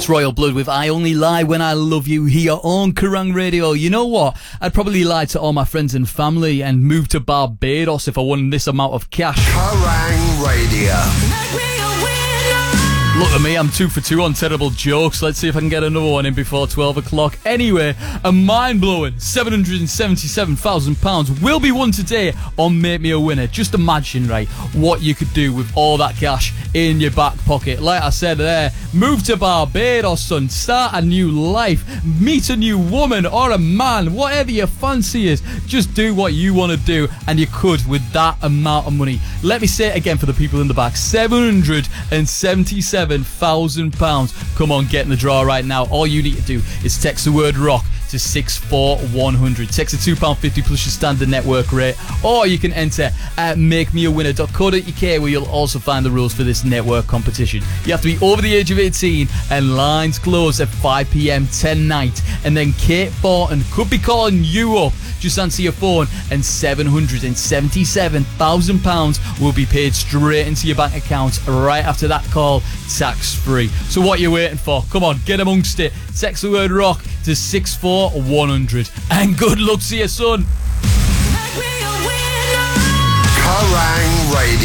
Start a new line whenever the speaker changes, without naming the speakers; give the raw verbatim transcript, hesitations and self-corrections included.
That's Royal Blood with I Only Lie When I Love You here on Kerrang Radio. You know what? I'd probably lie to all my friends and family and move to Barbados if I won this amount of cash.
Kerrang Radio.
Look at me, I'm two for two on terrible jokes. Let's see if I can get another one in before twelve o'clock. Anyway, a mind-blowing seven hundred seventy-seven thousand pounds will be won today on Make Me a Winner. Just imagine, right, what you could do with all that cash in your back pocket. Like I said there, move to Barbados, son. Start a new life. Meet a new woman or a man. Whatever your fancy is, just do what you want to do, and you could with that amount of money. Let me say it again for the people in the back. seven hundred seventy-seven thousand pounds. Come on, get in the draw right now. All you need to do is text the word rock to six four one hundred. Text a two pounds fifty plus your standard network rate, or you can enter at make me a winner dot co dot uk, where you'll also find the rules for this network competition. You have to be over the age of eighteen, and lines close at five p.m. tonight. And then Kate Thornton could be calling you up. Just answer your phone and seven hundred seventy-seven thousand pounds will be paid straight into your bank account right after that call, tax free. So what are you waiting for? Come on, get amongst it. Text the word rock to six four one hundred, and good luck to your son.
Kerrang Radio.